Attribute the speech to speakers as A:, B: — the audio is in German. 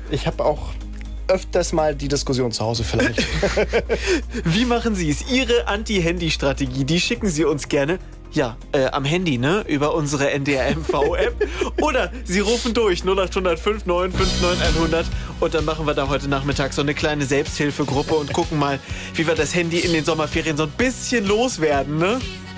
A: Ich habe auch öfters mal die Diskussion zu Hause vielleicht.
B: Wie machen Sie es? Ihre Anti-Handy-Strategie, die schicken Sie uns gerne. Ja, am Handy, ne? Über unsere NDR-MV-App. Oder Sie rufen durch 0800 5959 100 und dann machen wir da heute Nachmittag so eine kleine Selbsthilfegruppe und gucken mal, wie wir das Handy in den Sommerferien so ein bisschen loswerden, ne?